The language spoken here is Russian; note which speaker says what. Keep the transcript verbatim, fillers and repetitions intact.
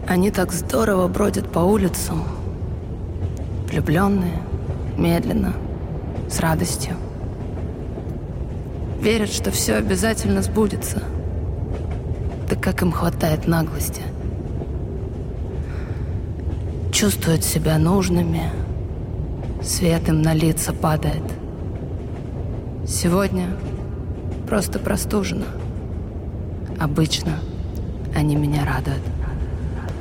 Speaker 1: Они так здорово бродят по улицам, влюбленные, медленно, с радостью. Верят, что все обязательно сбудется. Да как им хватает наглости. Чувствуют себя нужными, свет им на лица падает. Сегодня просто простужена. Обычно они меня радуют.